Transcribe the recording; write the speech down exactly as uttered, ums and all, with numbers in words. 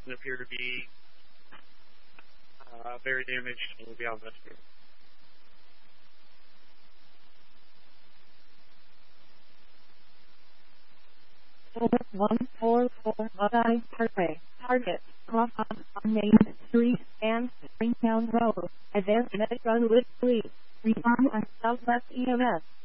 and appear to be uh, very damaged and will be out of rescue. one four four Buckeye Parkway. Target, Crawford on Main Street and Springtown Road. Advanced medical with police. Respond on Southwest E M S.